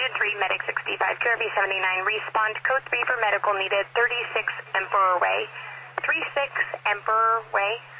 Altitude 3, Medic 65, QRV 79, respond, code 3 for medical needed, 36 Emperor Way. 36 Emperor Way.